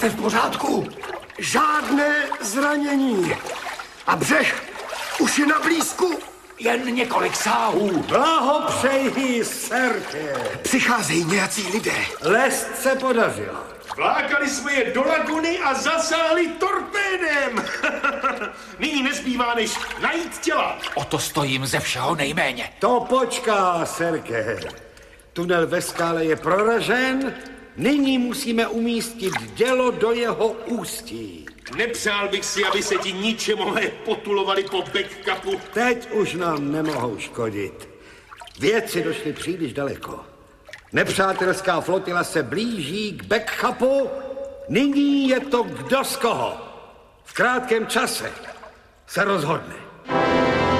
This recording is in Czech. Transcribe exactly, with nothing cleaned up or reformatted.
Jste v pořádku? Žádné zranění. A břeh už je na blízku. Jen několik sáhů. Blahopřeji, Serke. Přicházejí nějací lidé. Lest se podařil. Vlákali jsme je do laguny a zasáhli torpédem. Nyní nezbývá, než najít těla. O to stojím ze všeho nejméně. To počká, Serke. Tunel ve skále je proražen. Nyní musíme umístit dělo do jeho ústí. Nepřál bych si, aby se ti ničemové potulovali po backcapu. Teď už nám nemohou škodit. Věci došly příliš daleko. Nepřátelská flotila se blíží k backcapu. Nyní je to kdo z koho. V krátkém čase se rozhodne.